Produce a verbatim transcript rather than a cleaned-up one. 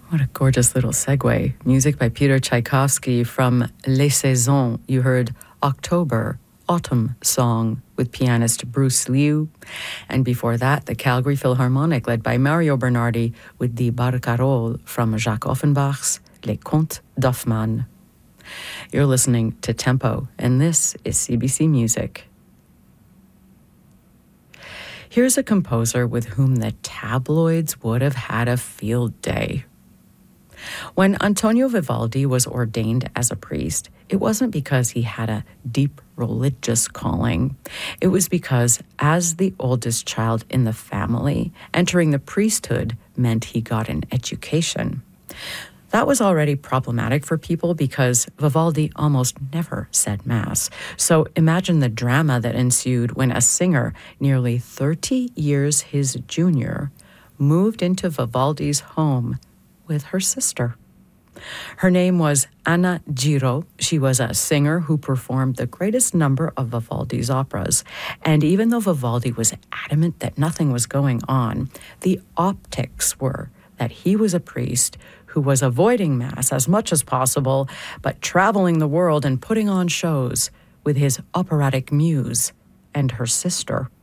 What a gorgeous little segue. Music by Peter Tchaikovsky from Les Saisons. You heard October, Autumn Song with pianist Bruce Liu. And before that, the Calgary Philharmonic led by Mario Bernardi with the Barcarolle from Jacques Offenbach's Les Contes d'Hoffmann. You're listening to Tempo, and this is C B C Music. Here's a composer with whom the tabloids would have had a field day. When Antonio Vivaldi was ordained as a priest, it wasn't because he had a deep religious calling. It was because, as the oldest child in the family, entering the priesthood meant he got an education. That was already problematic for people because Vivaldi almost never said Mass. So imagine the drama that ensued when a singer, nearly thirty years his junior, moved into Vivaldi's home with her sister. Her name was Anna Giro. She was a singer who performed the greatest number of Vivaldi's operas. And even though Vivaldi was adamant that nothing was going on, the optics were that he was a priest who was avoiding Mass as much as possible, but traveling the world and putting on shows with his operatic muse and her sister.